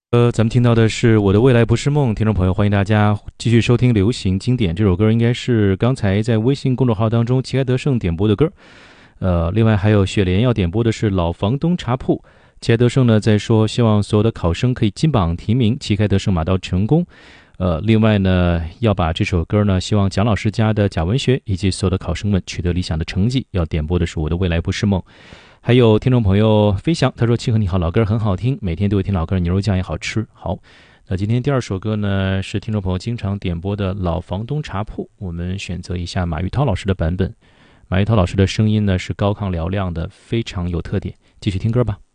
咱们听到的是《我的未来不是梦》，听众朋友，欢迎大家继续收听流行经典。这首歌应该是刚才在微信公众号当中旗开得胜点播的歌。另外还有雪莲要点播的是老房东茶铺。旗开得胜呢在说，希望所有的考生可以金榜题名，旗开得胜马到成功。另外呢，要把这首歌呢，希望蒋老师家的贾文学以及所有的考生们取得理想的成绩。要点播的是《我的未来不是梦》。还有听众朋友飞翔，他说：“庆和你好，老歌很好听，每天都会听老歌，牛肉酱也好吃。”好，那今天第二首歌呢是听众朋友经常点播的老房东茶铺，我们选择一下马玉涛老师的版本。马玉涛老师的声音呢是高亢嘹亮的，非常有特点。继续听歌吧。